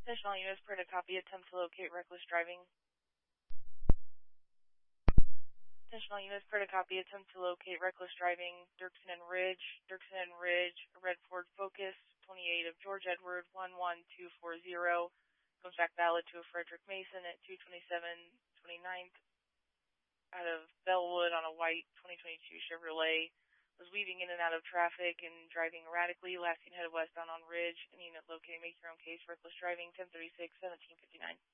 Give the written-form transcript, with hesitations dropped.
Additional units per to copy, attempt to locate reckless driving. Additional units per to copy, attempt to locate reckless driving, Dirksen and Ridge, a red Ford Focus, 28 of George Edward, 11240, comes back valid to a Frederick Mason at 227 29th out of Bellwood on a white 2022 Chevrolet, was weaving in and out of traffic and driving erratically, last seen headed westbound on Ridge, and unit located, make your own case, reckless driving, 1036, 1759.